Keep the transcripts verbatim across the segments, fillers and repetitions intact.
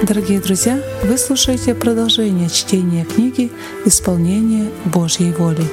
Дорогие друзья, вы слушаете продолжение чтения книги «Исполнение Божьей воли».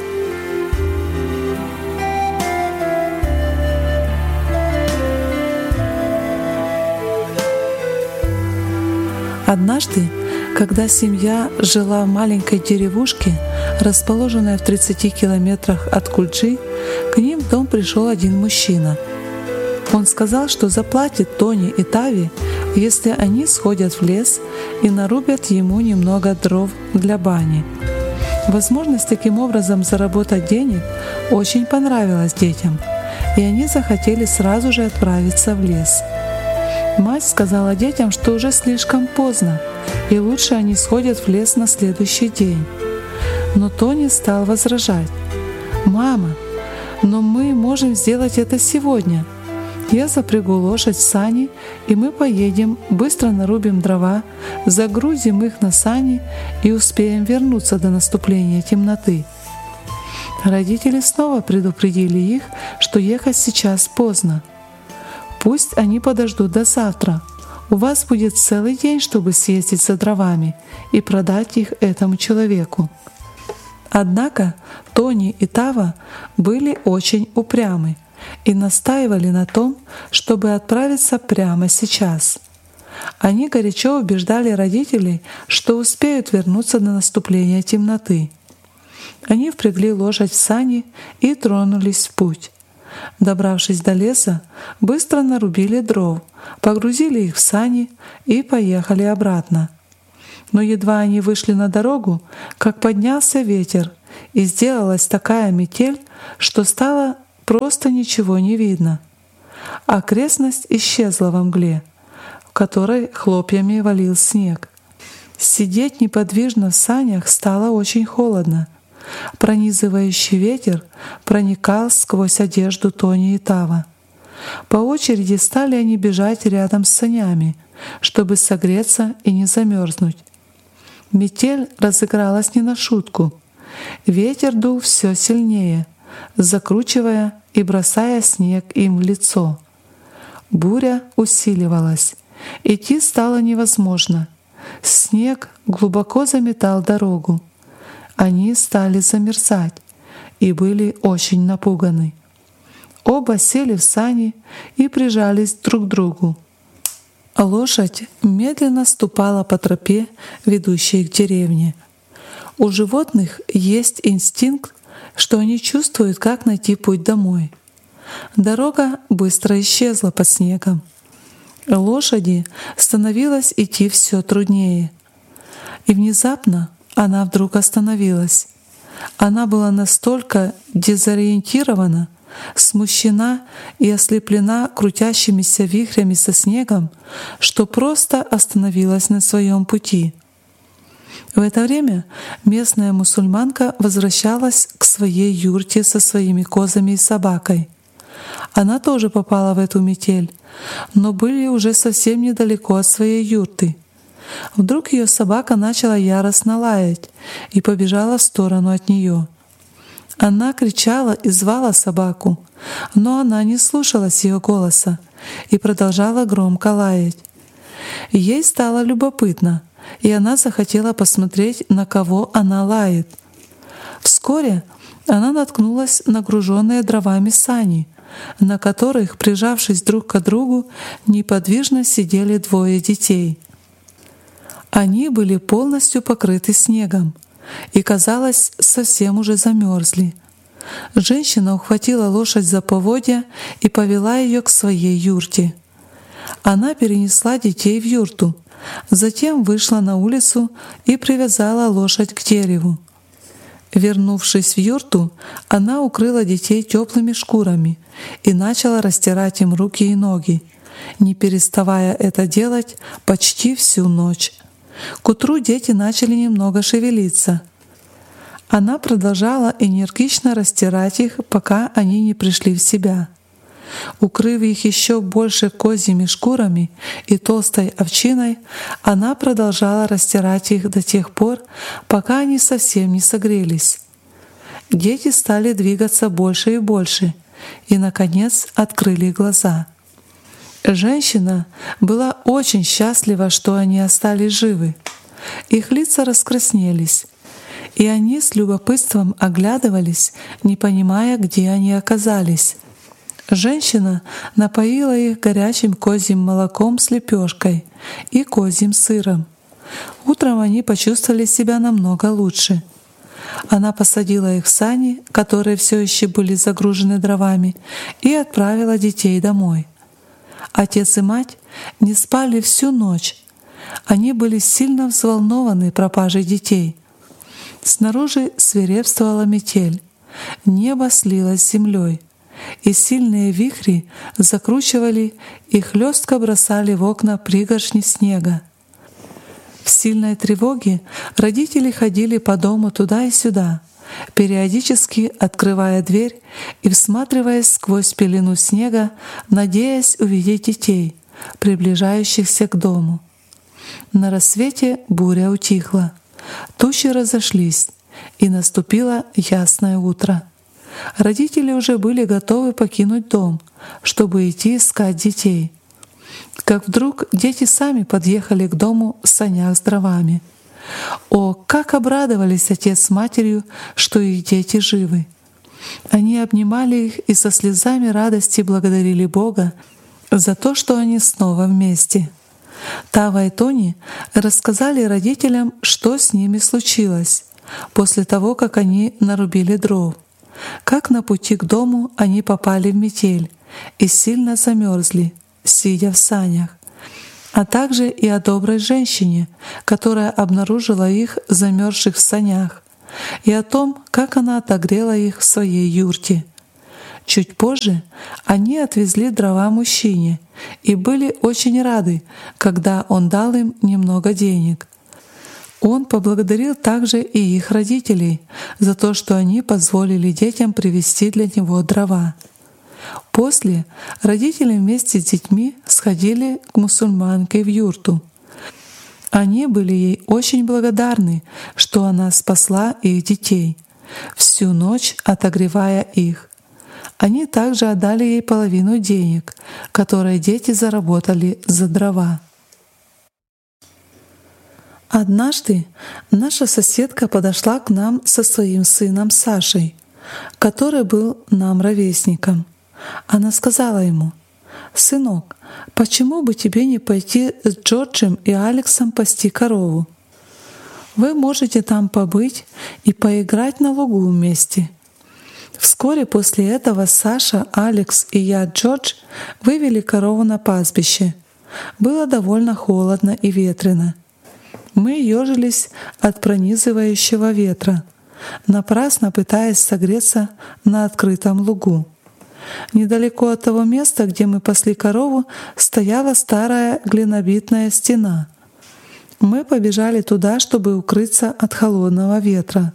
Однажды, когда семья жила в маленькой деревушке, расположенной в тридцати километрах от Кульджи, к ним в дом пришел один мужчина. Он сказал, что заплатит Тони и Тави, если они сходят в лес и нарубят ему немного дров для бани. Возможность таким образом заработать денег очень понравилась детям, и они захотели сразу же отправиться в лес. Мать сказала детям, что уже слишком поздно, и лучше они сходят в лес на следующий день. Но Тони стал возражать: «Мама, но мы можем сделать это сегодня. Я запрягу лошадь в сани, и мы поедем, быстро нарубим дрова, загрузим их на сани и успеем вернуться до наступления темноты». Родители снова предупредили их, что ехать сейчас поздно. «Пусть они подождут до завтра. У вас будет целый день, чтобы съездить за дровами и продать их этому человеку». Однако Тони и Тава были очень упрямы и настаивали на том, чтобы отправиться прямо сейчас. Они горячо убеждали родителей, что успеют вернуться до наступления темноты. Они впрягли лошадь в сани и тронулись в путь. Добравшись до леса, быстро нарубили дров, погрузили их в сани и поехали обратно. Но едва они вышли на дорогу, как поднялся ветер, и сделалась такая метель, что стало просто ничего не видно. Окрестность исчезла во мгле, в которой хлопьями валил снег. Сидеть неподвижно в санях стало очень холодно. Пронизывающий ветер проникал сквозь одежду Тони и Тава. По очереди стали они бежать рядом с санями, чтобы согреться и не замерзнуть. Метель разыгралась не на шутку. Ветер дул все сильнее, закручивая и бросая снег им в лицо. Буря усиливалась. Идти стало невозможно. Снег глубоко заметал дорогу. Они стали замерзать и были очень напуганы. Оба сели в сани и прижались друг к другу. Лошадь медленно ступала по тропе, ведущей к деревне. У животных есть инстинкт, что они чувствуют, как найти путь домой. Дорога быстро исчезла под снегом. Лошади становилось идти все труднее. И внезапно она вдруг остановилась. Она была настолько дезориентирована, смущена и ослеплена крутящимися вихрями со снегом, что просто остановилась на своем пути. В это время местная мусульманка возвращалась к своей юрте со своими козами и собакой. Она тоже попала в эту метель, но были уже совсем недалеко от своей юрты. Вдруг ее собака начала яростно лаять и побежала в сторону от нее. Она кричала и звала собаку, но она не слушалась ее голоса и продолжала громко лаять. Ей стало любопытно, и она захотела посмотреть, на кого она лает. Вскоре она наткнулась на груженные дровами сани, на которых, прижавшись друг к другу, неподвижно сидели двое детей. Они были полностью покрыты снегом и, казалось, совсем уже замерзли. Женщина ухватила лошадь за поводья и повела ее к своей юрте. Она перенесла детей в юрту, затем вышла на улицу и привязала лошадь к дереву. Вернувшись в юрту, она укрыла детей теплыми шкурами и начала растирать им руки и ноги, не переставая это делать почти всю ночь. К утру дети начали немного шевелиться. Она продолжала энергично растирать их, пока они не пришли в себя. Укрыв их еще больше козьими шкурами и толстой овчиной, она продолжала растирать их до тех пор, пока они совсем не согрелись. Дети стали двигаться больше и больше и, наконец, открыли глаза. Женщина была очень счастлива, что они остались живы. Их лица раскраснелись, и они с любопытством оглядывались, не понимая, где они оказались. Женщина напоила их горячим козьим молоком с лепешкой и козьим сыром. Утром они почувствовали себя намного лучше. Она посадила их в сани, которые все еще были загружены дровами, и отправила детей домой. Отец и мать не спали всю ночь. Они были сильно взволнованы пропажей детей. Снаружи свирепствовала метель, небо слилось с землей, и сильные вихри закручивали и хлестко бросали в окна пригоршни снега. В сильной тревоге родители ходили по дому туда и сюда, периодически открывая дверь и всматриваясь сквозь пелену снега, надеясь увидеть детей, приближающихся к дому. На рассвете буря утихла, тучи разошлись, и наступило ясное утро. Родители уже были готовы покинуть дом, чтобы идти искать детей. Как вдруг дети сами подъехали к дому в санях с дровами. О, как обрадовались отец с матерью, что их дети живы! Они обнимали их и со слезами радости благодарили Бога за то, что они снова вместе. Тава и Тони рассказали родителям, что с ними случилось после того, как они нарубили дров, как на пути к дому они попали в метель и сильно замерзли, сидя в санях, а также и о доброй женщине, которая обнаружила их замерзших в санях, и о том, как она отогрела их в своей юрте. Чуть позже они отвезли дрова мужчине и были очень рады, когда он дал им немного денег. Он поблагодарил также и их родителей за то, что они позволили детям привезти для него дрова. После родители вместе с детьми сходили к мусульманке в юрту. Они были ей очень благодарны, что она спасла их детей, всю ночь отогревая их. Они также отдали ей половину денег, которые дети заработали за дрова. Однажды наша соседка подошла к нам со своим сыном Сашей, который был нам ровесником. Она сказала ему: «Сынок, почему бы тебе не пойти с Джорджем и Алексом пасти корову? Вы можете там побыть и поиграть на лугу вместе». Вскоре после этого Саша, Алекс и я, Джордж, вывели корову на пастбище. Было довольно холодно и ветрено. Мы ежились от пронизывающего ветра, напрасно пытаясь согреться на открытом лугу. Недалеко от того места, где мы пасли корову, стояла старая глинобитная стена. Мы побежали туда, чтобы укрыться от холодного ветра.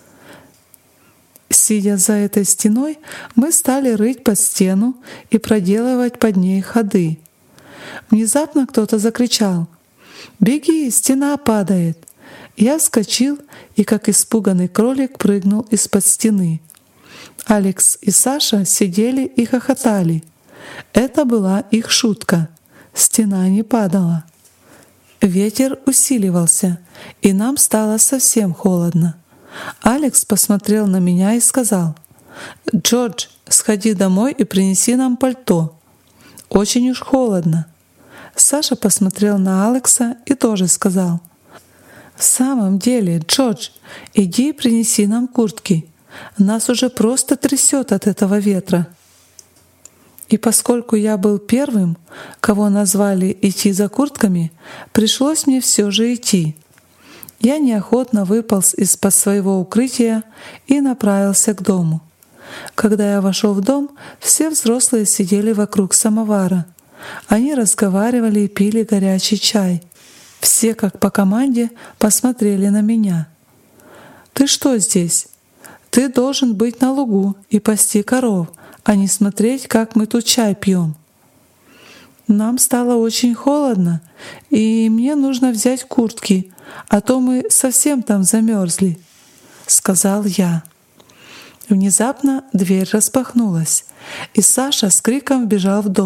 Сидя за этой стеной, мы стали рыть под стену и проделывать под ней ходы. Внезапно кто-то закричал: «Беги, стена падает!» Я вскочил и, как испуганный кролик, прыгнул из-под стены. Алекс и Саша сидели и хохотали. Это была их шутка. Стена не падала. Ветер усиливался, и нам стало совсем холодно. Алекс посмотрел на меня и сказал: «Джордж, сходи домой и принеси нам пальто. Очень уж холодно». Саша посмотрел на Алекса и тоже сказал: «В самом деле, Джордж, иди и принеси нам куртки. Нас уже просто трясет от этого ветра». И поскольку я был первым, кого назвали идти за куртками, пришлось мне все же идти. Я неохотно выполз из-под своего укрытия и направился к дому. Когда я вошел в дом, все взрослые сидели вокруг самовара. Они разговаривали и пили горячий чай. Все, как по команде, посмотрели на меня. «Ты что здесь? Ты должен быть на лугу и пасти коров, а не смотреть, как мы тут чай пьем». «Нам стало очень холодно, и мне нужно взять куртки, а то мы совсем там замерзли», — сказал я. Внезапно дверь распахнулась, и Саша с криком вбежал в дом.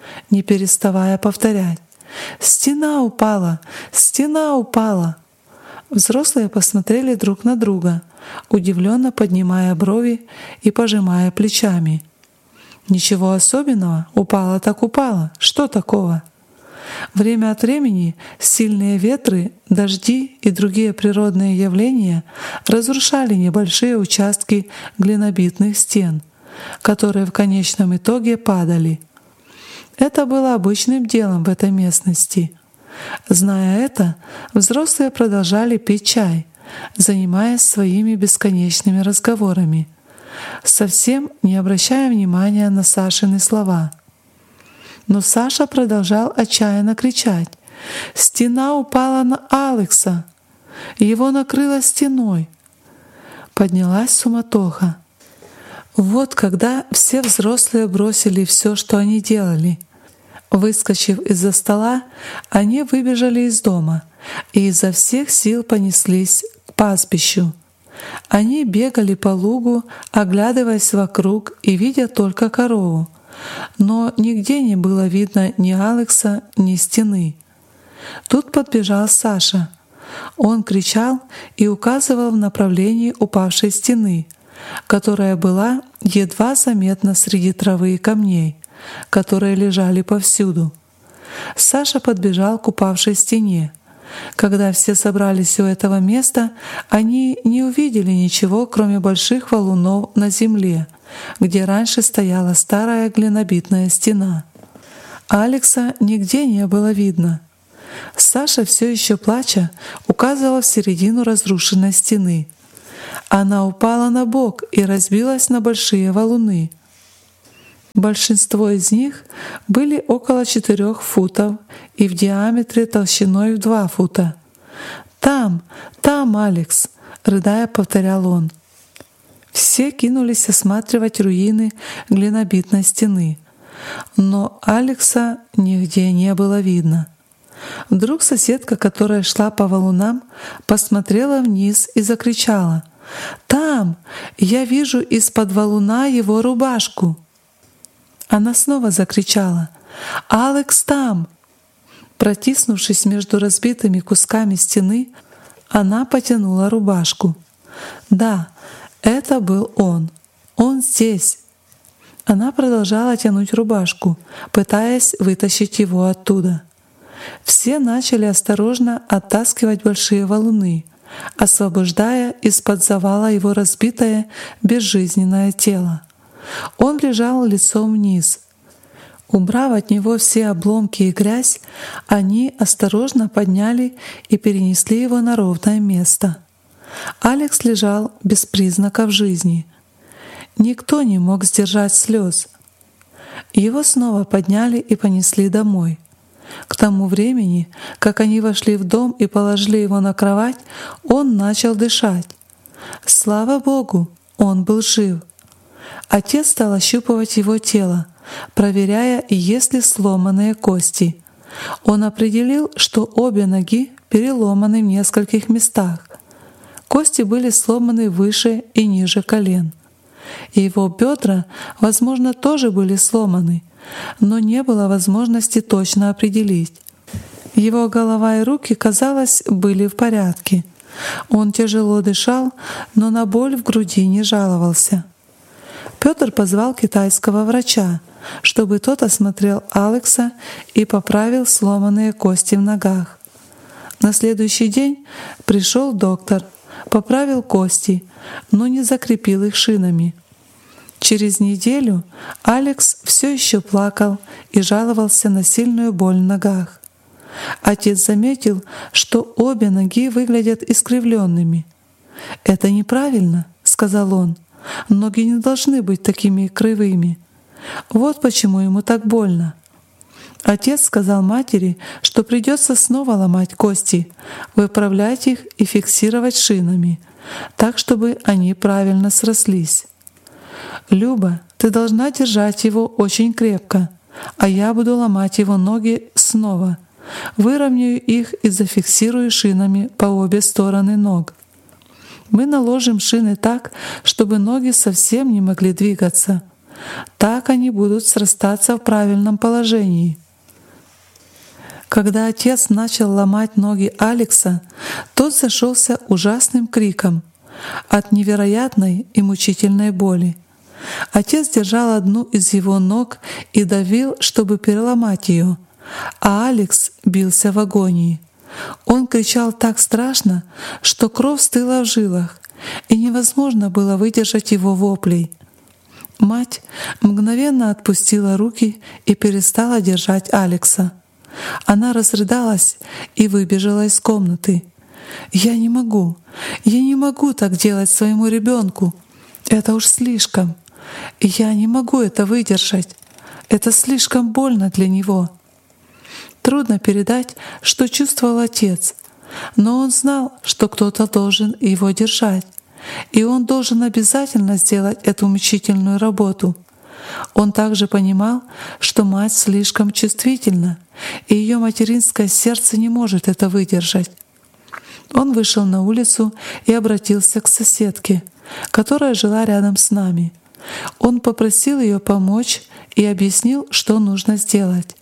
не переставая повторять: «Стена упала! Стена упала!» Взрослые посмотрели друг на друга, удивленно поднимая брови и пожимая плечами. «Ничего особенного, упала так упала, что такого?» Время от времени сильные ветры, дожди и другие природные явления разрушали небольшие участки глинобитных стен, которые в конечном итоге падали. Это было обычным делом в этой местности. Зная это, взрослые продолжали пить чай, занимаясь своими бесконечными разговорами, совсем не обращая внимания на Сашины слова. Но Саша продолжал отчаянно кричать: «Стена упала на Алекса! Его накрыло стеной!» Поднялась суматоха. Вот когда все взрослые бросили все, что они делали. Выскочив из-за стола, они выбежали из дома и изо всех сил понеслись к пастбищу. Они бегали по лугу, оглядываясь вокруг и видя только корову. Но нигде не было видно ни Алекса, ни стены. Тут подбежал Саша. Он кричал и указывал в направлении упавшей стены, которая была едва заметна среди травы и камней, которые лежали повсюду. Саша подбежал к упавшей стене. Когда все собрались у этого места, они не увидели ничего, кроме больших валунов на земле, где раньше стояла старая глинобитная стена. Алекса нигде не было видно. Саша, все еще плача, указывал в середину разрушенной стены. Она упала на бок и разбилась на большие валуны. Большинство из них были около четырех футов и в диаметре толщиной в два фута. «Там, там, Алекс!» — рыдая, повторял он. Все кинулись осматривать руины глинобитной стены, но Алекса нигде не было видно. Вдруг соседка, которая шла по валунам, посмотрела вниз и закричала: «Там! Я вижу из-под валуна его рубашку!» Она снова закричала: «Алекс там!» Протиснувшись между разбитыми кусками стены, она потянула рубашку. Да, это был он. Он здесь. Она продолжала тянуть рубашку, пытаясь вытащить его оттуда. Все начали осторожно оттаскивать большие валуны, освобождая из-под завала его разбитое безжизненное тело. Он лежал лицом вниз. Убрав от него все обломки и грязь, они осторожно подняли и перенесли его на ровное место. Алекс лежал без признаков жизни. Никто не мог сдержать слез. Его снова подняли и понесли домой. К тому времени, как они вошли в дом и положили его на кровать, он начал дышать. Слава Богу, он был жив. Отец стал ощупывать его тело, проверяя, есть ли сломанные кости. Он определил, что обе ноги переломаны в нескольких местах. Кости были сломаны выше и ниже колен. Его бедра, возможно, тоже были сломаны, но не было возможности точно определить. Его голова и руки, казалось, были в порядке. Он тяжело дышал, но на боль в груди не жаловался. Петр позвал китайского врача, чтобы тот осмотрел Алекса и поправил сломанные кости в ногах. На следующий день пришел доктор, поправил кости, но не закрепил их шинами. Через неделю Алекс все еще плакал и жаловался на сильную боль в ногах. Отец заметил, что обе ноги выглядят искривленными. «Это неправильно», — сказал он. «Ноги не должны быть такими кривыми. Вот почему ему так больно». Отец сказал матери, что придется снова ломать кости, выправлять их и фиксировать шинами, так, чтобы они правильно срослись. «Люба, ты должна держать его очень крепко, а я буду ломать его ноги снова. Выровняю их и зафиксирую шинами по обе стороны ног. Мы наложим шины так, чтобы ноги совсем не могли двигаться. так они будут срастаться в правильном положении. Когда отец начал ломать ноги Алекса, тот зашелся ужасным криком от невероятной и мучительной боли. Отец держал одну из его ног и давил, чтобы переломать ее, а Алекс бился в агонии. Он кричал так страшно, что кровь стыла в жилах, и невозможно было выдержать его воплей. Мать мгновенно отпустила руки и перестала держать Алекса. Она разрыдалась и выбежала из комнаты. «Я не могу, я не могу так делать своему ребенку. Это уж слишком. Я не могу это выдержать. Это слишком больно для него». Трудно передать, что чувствовал отец, но он знал, что кто-то должен его держать, и он должен обязательно сделать эту мучительную работу. Он также понимал, что мать слишком чувствительна, и ее материнское сердце не может это выдержать. Он вышел на улицу и обратился к соседке, которая жила рядом с нами. Он попросил ее помочь и объяснил, что нужно сделать.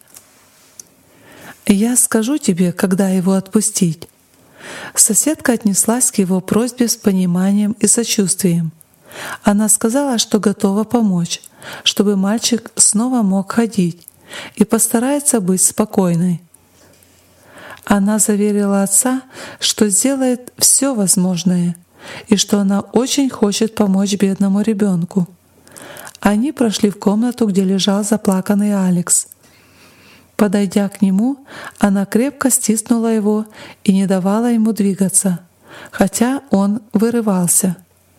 «Я скажу тебе, когда его отпустить». Соседка отнеслась к его просьбе с пониманием и сочувствием. Она сказала, что готова помочь, чтобы мальчик снова мог ходить, и постарается быть спокойной. Она заверила отца, что сделает все возможное и что она очень хочет помочь бедному ребенку. Они прошли в комнату, где лежал заплаканный Алекс. Подойдя к нему, она крепко стиснула его и не давала ему двигаться, хотя он вырывался.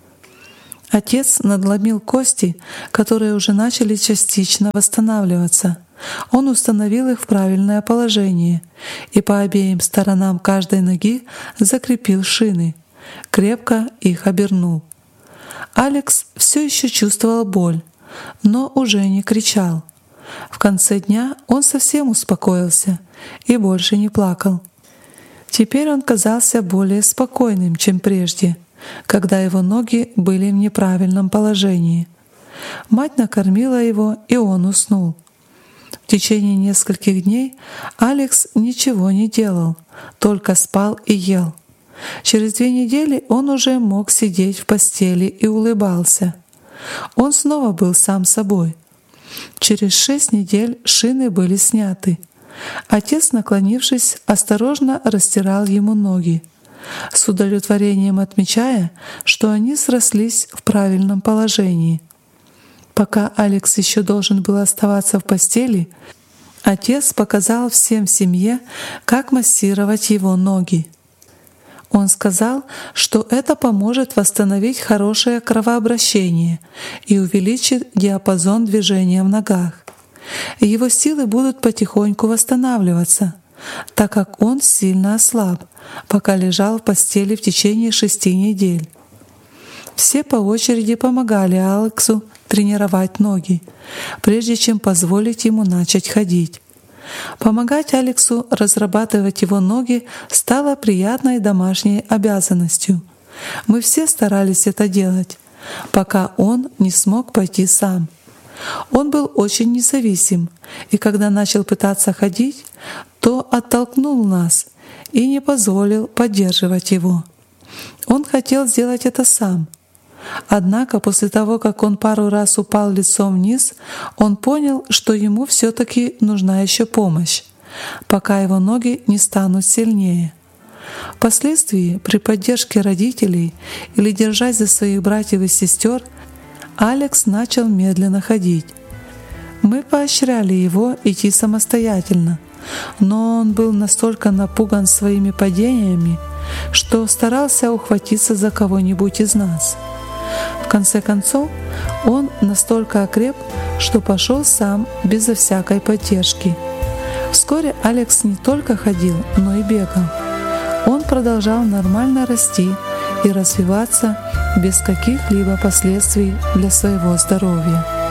Отец надломил кости, которые уже начали частично восстанавливаться. Он установил их в правильное положение и по обеим сторонам каждой ноги закрепил шины, крепко их обернул. Алекс все еще чувствовал боль, но уже не кричал. В конце дня он совсем успокоился и больше не плакал. Теперь он казался более спокойным, чем прежде, когда его ноги были в неправильном положении. Мать накормила его, и он уснул. В течение нескольких дней Алекс ничего не делал, только спал и ел. Через две недели он уже мог сидеть в постели и улыбался. Он снова был сам собой. Через шесть недель шины были сняты. Отец, наклонившись, осторожно растирал ему ноги, с удовлетворением отмечая, что они срослись в правильном положении. Пока Алекс еще должен был оставаться в постели, отец показал всем в семье, как массировать его ноги. Он сказал, что это поможет восстановить хорошее кровообращение и увеличит диапазон движения в ногах. Его силы будут потихоньку восстанавливаться, так как он сильно ослаб, пока лежал в постели в течение шести недель. Все по очереди помогали Алексу тренировать ноги, прежде чем позволить ему начать ходить. Помогать Алексу разрабатывать его ноги стало приятной домашней обязанностью. Мы все старались это делать, пока он не смог пойти сам. Он был очень независим, и когда начал пытаться ходить, то оттолкнул нас и не позволил поддерживать его. Он хотел сделать это сам. Однако после того, как он пару раз упал лицом вниз, он понял, что ему все-таки нужна еще помощь, пока его ноги не станут сильнее. Впоследствии, при поддержке родителей или держась за своих братьев и сестер, Алекс начал медленно ходить. Мы поощряли его идти самостоятельно, но он был настолько напуган своими падениями, что старался ухватиться за кого-нибудь из нас. В конце концов, он настолько окреп, что пошел сам безо всякой поддержки. Вскоре Алекс не только ходил, но и бегал. Он продолжал нормально расти и развиваться без каких-либо последствий для своего здоровья.